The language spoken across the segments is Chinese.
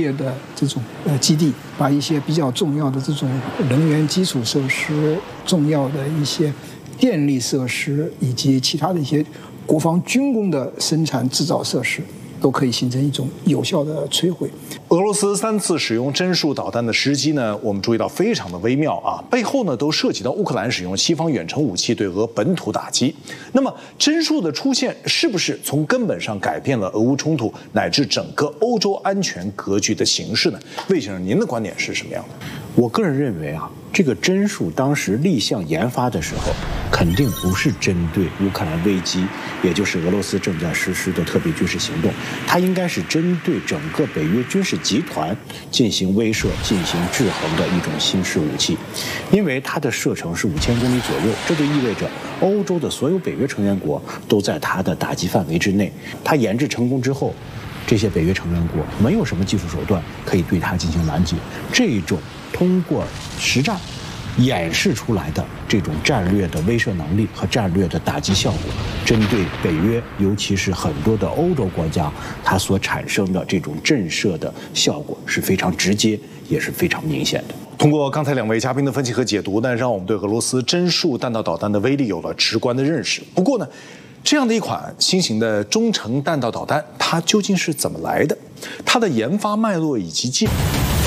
列的这种基地，把一些比较重要的这种能源基础设施、重要的一些电力设施以及其他的一些国防军工的生产制造设施，都可以形成一种有效的摧毁。 俄罗斯3次使用针数导弹的时机呢，我们注意到非常的微妙啊，背后呢都涉及到乌克兰使用西方远程武器对俄本土打击。那么针数的出现是不是从根本上改变了俄乌冲突乃至整个欧洲安全格局的形势呢？魏先生，您的观点是什么样的？ 我个人认为啊，这个针数当时立项研发的时候，肯定不是针对乌克兰危机，也就是俄罗斯正在实施的特别军事行动，它应该是针对整个北约军事集团进行威慑、进行制衡的一种新式武器，因为它的射程是5000公里左右，这就意味着欧洲的所有北约成员国都在它的打击范围之内。它研制成功之后，这些北约成员国没有什么技术手段可以对它进行拦截，这种通过实战演示出来的这种战略的威慑能力和战略的打击效果，针对北约，尤其是很多的欧洲国家，它所产生的这种震慑的效果是非常直接，也是非常明显的。 通过刚才2位嘉宾的分析和解读呢，让我们对俄罗斯针数弹道导弹的威力有了直观的认识。不过呢，这样的一款新型的中程弹道导弹，它究竟是怎么来的？它的研发脉络以及技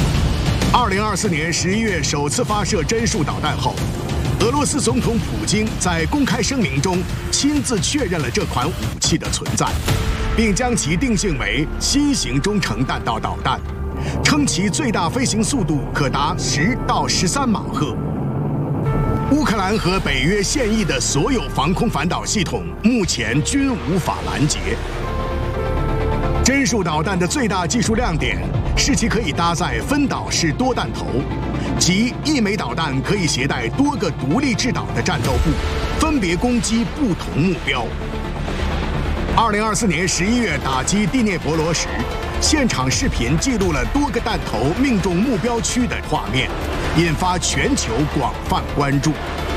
2024年11月首次发射针数导弹后，俄罗斯总统普京在公开声明中亲自确认了这款武器的存在，并将其定性为新型中程弹道导弹，称其最大飞行速度可达10到13马赫。乌克兰和北约现役的所有防空反导系统目前均无法拦截。针数导弹的最大技术亮点是其可以搭载分导式多弹头，即一枚导弹可以携带多个独立制导的战斗部，分别攻击不同目标。2024年11月打击第聂伯罗时，现场视频记录了多个弹头命中目标区的画面，引发全球广泛关注。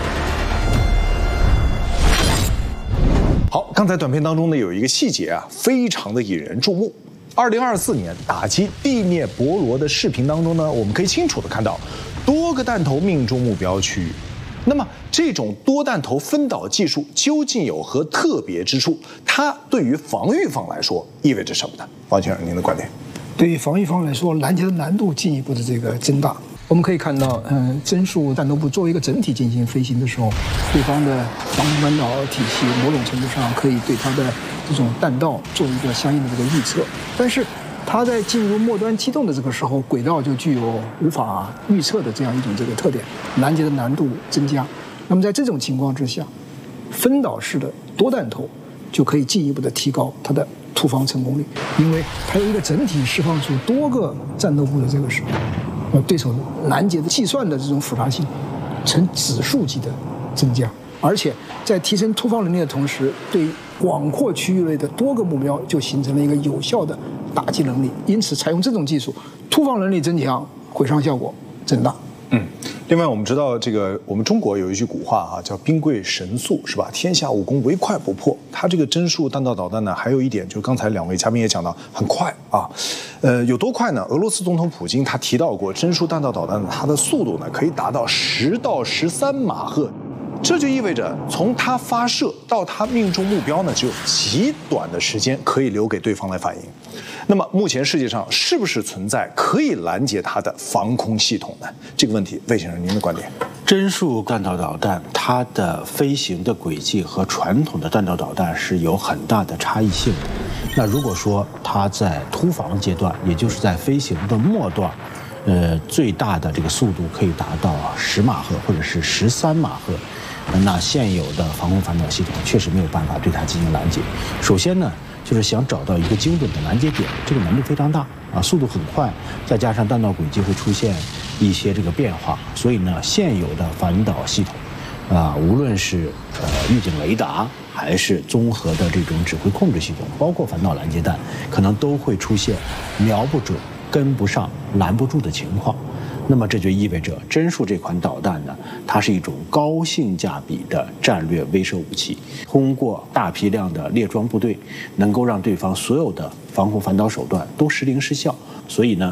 好，刚才短片当中呢有一个细节啊，非常的引人注目。2024年打击第聂伯罗的视频当中呢，我们可以清楚的看到多个弹头命中目标区域。那么这种多弹头分导技术究竟有何特别之处？它对于防御方来说意味着什么呢？王先生，您的观点？ 对于防御方来说，拦截的难度进一步的这个增大。我们可以看到，针数弹头部作为一个整体进行飞行的时候，对方的防空反导体系某种程度上可以对它的这种弹道做一个相应的这个预测，但是它在进入末端机动的这个时候，轨道就具有无法预测的这样一种这个特点，拦截的难度增加。那么在这种情况之下，分导式的多弹头就可以进一步的提高它的突防成功率，因为它有一个整体释放出多个战斗部的这个时候，对手拦截的计算的这种复杂性呈指数级的增加，而且在提升突防能力的同时，对广阔区域内的多个目标就形成了一个有效的打击能力。因此，采用这种技术，突防能力增强，毁伤效果增大。 另外我们知道这个我们中国有一句古话啊，叫兵贵神速，是吧？天下武功唯快不破。它这个针数弹道导弹呢，还有一点就是刚才2位嘉宾也讲到，很快啊。有多快呢？俄罗斯总统普京他提到过，针数弹道导弹它的速度呢可以达到10到13马赫。这就意味着从它发射到它命中目标呢，只有极短的时间可以留给对方来反应。那么目前世界上是不是存在可以拦截它的防空系统呢？这个问题，魏先生您的观点？ 针数弹道导弹它的飞行的轨迹和传统的弹道导弹是有很大的差异性的。那如果说它在突防阶段，也就是在飞行的末段，最大的这个速度可以达到10马赫或者是13马赫。那现有的防空反导系统确实没有办法对它进行拦截。首先呢，就是想找到一个精准的拦截点，这个难度非常大啊，速度很快，再加上弹道轨迹会出现一些这个变化，所以呢，现有的反导系统无论是预警雷达还是综合的这种指挥控制系统，包括反导拦截弹，可能都会出现瞄不准、跟不上、拦不住的情况。那么这就意味着针数这款导弹呢，它是一种高性价比的战略威慑武器，通过大批量的列装部队，能够让对方所有的防空反导手段都时灵时效。所以呢，